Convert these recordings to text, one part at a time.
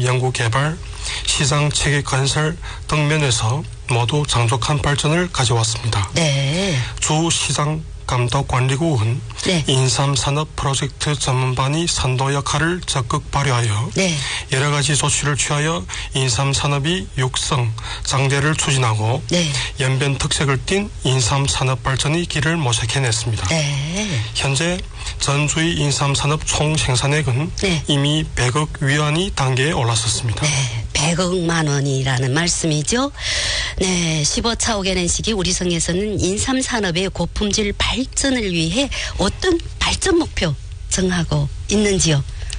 연구 개발, 시장 체계 건설 등 면에서 모두 장족한 발전을 가져왔습니다. 네. 주 시장 감독 관리국은 네. 인삼 산업 프로젝트 전문반이 선도 역할을 적극 발휘하여 네. 여러 가지 조치를 취하여 인삼 산업이 육성, 장대를 추진하고 네. 연변 특색을 띤 인삼 산업 발전의 길을 모색해냈습니다. 네. 현재 전주의 인삼 산업 총 생산액은 네. 이미 100억 위안이 단계에 올랐었습니다. 네, 100억만 원이라는 말씀이죠. 네, 15차 5개년 시기 우리 성에서는 인삼 산업의 고품질 발전을 위해 어떤 발전 목표 정하고 있는지요?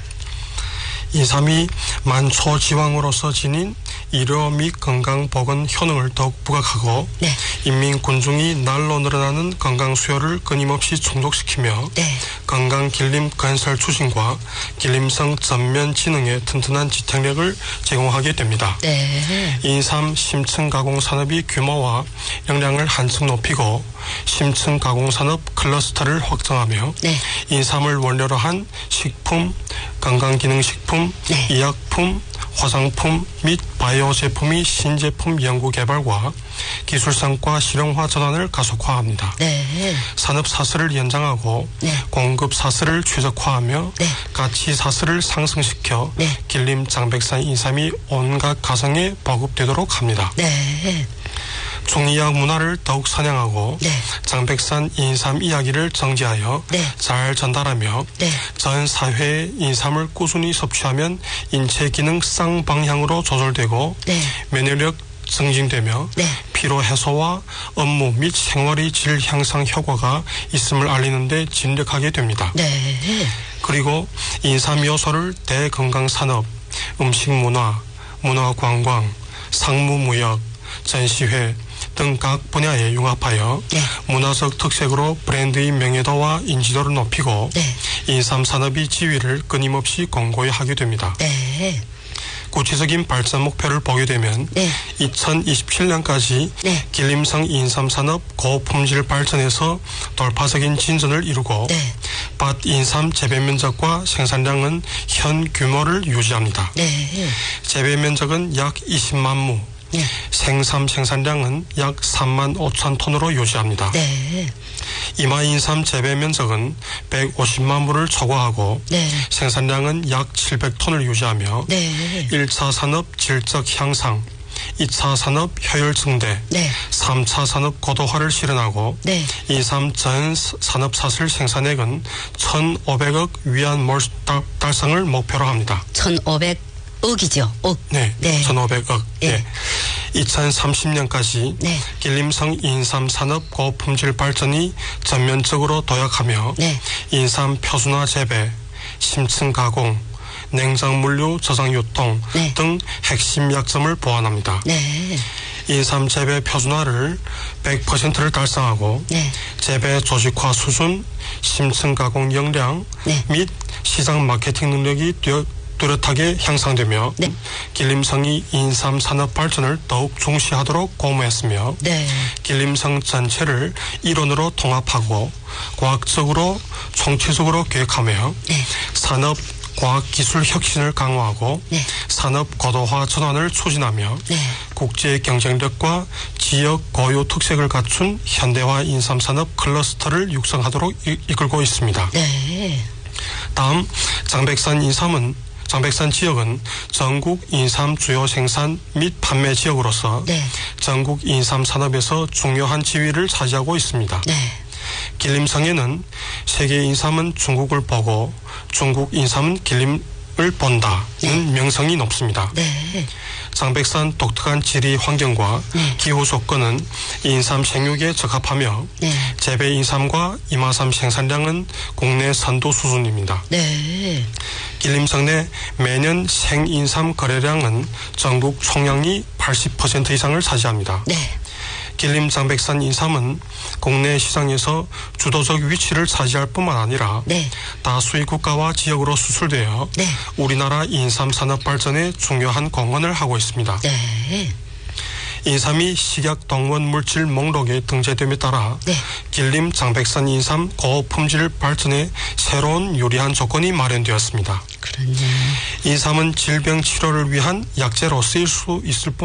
인삼이 만초지왕으로서 지닌 의료 및 건강보건 효능을 더욱 부각하고 네. 인민군중이 날로 늘어나는 건강 수요를 끊임없이 충족시키며 네. 건강길림 건설 추진과 길림성 전면 진흥에 튼튼한 지탱력을 제공하게 됩니다. 네. 인삼 심층 가공 산업이 규모와 역량을 한층 높이고 심층 가공 산업 클러스터를 확장하며 네. 인삼을 원료로 한 식품, 건강기능식품, 네. 의약품, 화장품 및 바이오 제품의 신제품 연구 개발과 기술성과 실용화 전환을 가속화합니다. 네. 산업 사슬을 연장하고 네. 공급 사슬을 최적화하며 네. 가치 사슬을 상승시켜 네. 길림 장백산 인삼이 온갖 가정에 보급되도록 합니다. 네. 중의학 문화를 더욱 선양하고 네. 장백산 인삼 이야기를 정제하여 네. 잘 전달하며 네. 전 사회에 인삼을 꾸준히 섭취하면 인체 기능 쌍방향으로 조절되고 네. 면역력 증진되며 네. 피로 해소와 업무 및 생활의 질 향상 효과가 있음을 알리는 데尽力하게 됩니다. 네. 그리고 인삼 요소를 대건강산업, 음식문화, 문화관광, 상무무역, 전시회 등 각 분야에 융합하여 네. 문화적 특색으로 브랜드의 명예도와 인지도를 높이고 네. 인삼 산업의 지위를 끊임없이 공고히 하게 됩니다. 네. 구체적인 발전 목표를 보게 되면 네. 2027년까지 네. 길림성 인삼 산업 고품질 발전에서 돌파적인 진전을 이루고 네. 밭 인삼 재배 면적과 생산량은 현 규모를 유지합니다. 네. 재배 면적은 약 20만 무, 네. 생산량은 약 3만 5천 톤으로 유지합니다. 네. 이마 인삼 재배 면적은 150만 무를 초과하고 네. 생산량은 약 700톤을 유지하며 네. 1차 산업 질적 향상, 2차 산업 효율 증대, 네. 3차 산업 고도화를 실현하고 네. 인삼 전 산업 사슬 생산액은 1,500억 위안 달성을 목표로 합니다. 1,500억이죠. 억. 네, 네. 1,500억. 예. 네. 2030년까지 네. 길림성 인삼 산업 고품질 발전이 전면적으로 도약하며 네. 인삼 표준화 재배, 심층 가공, 냉장물류 저장 유통 네. 등 핵심 약점을 보완합니다. 네. 인삼 재배 표준화를 100%를 달성하고 네. 재배 조직화 수준, 심층 가공 역량 네. 및 시장 마케팅 능력이 뚜렷하게 향상되며 네. 길림성이 인삼 산업 발전을 더욱 중시하도록 고무했으며 네. 길림성 전체를 이론으로 통합하고 과학적으로 총체적으로 계획하며 네. 산업 과학기술 혁신을 강화하고 네. 산업 고도화 전환을 추진하며 네. 국제 경쟁력과 지역 고유 특색을 갖춘 현대화 인삼 산업 클러스터를 육성하도록 이끌고 있습니다. 네. 다음 장백산 지역은 전국 인삼 주요 생산 및 판매 지역으로서 네. 전국 인삼 산업에서 중요한 지위를 차지하고 있습니다. 네. 길림성에는 세계 인삼은 중국을 보고 중국 인삼은 길림을 본다는 네. 명성이 높습니다. 네. 장백산 독특한 지리 환경과 네. 기후 조건은 인삼 생육에 적합하며 네. 재배 인삼과 이마삼 생산량은 국내 선도 수준입니다. 네. 길림성 내 매년 생인삼 거래량은 전국 총량이 80% 이상을 차지합니다. 네. 길림 장백산 인삼은 국내 시장에서 주도적 위치를 차지할 뿐만 아니라 네. 다수의 국가와 지역으로 수출되어 네. 우리나라 인삼 산업 발전에 중요한 공헌을 하고 있습니다. 네. 인삼이 식약동원 물질 목록에 등재됨에 따라 네. 길림 장백산 인삼 고품질 발전에 새로운 유리한 조건이 마련되었습니다. 그렇네요. 인삼은 질병 치료를 위한 약재로 쓰일 수 있을 뿐